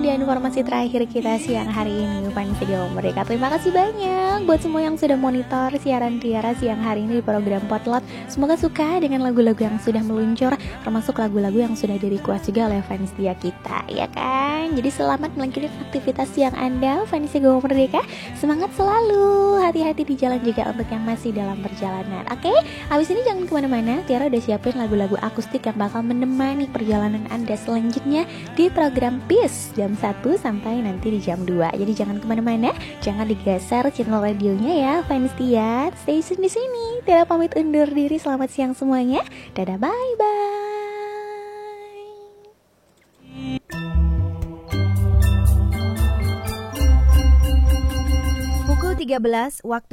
dia informasi terakhir kita siang hari ini Fans Video Merdeka. Terima kasih banyak buat semua yang sudah monitor siaran Tiara siang hari ini di program Potlot. Semoga suka dengan lagu-lagu yang sudah meluncur, termasuk lagu-lagu yang sudah di-request juga oleh fans dia kita, ya kan? Jadi selamat melanjutkan aktivitas siang Anda, Fans Video Merdeka. Semangat selalu, hati-hati di jalan juga untuk yang masih dalam perjalanan. Oke, habis ini jangan kemana-mana. Tiara udah siapin lagu-lagu akustik yang bakal menemani perjalanan Anda selanjutnya di program Peace jam 1 sampai nanti di jam 2. Jadi jangan kemana-mana, jangan digeser channel radionya ya, fans Tia. Stay tune di sini. Tiara pamit undur diri. Selamat siang semuanya. Dadah, bye bye. Pukul 13 waktu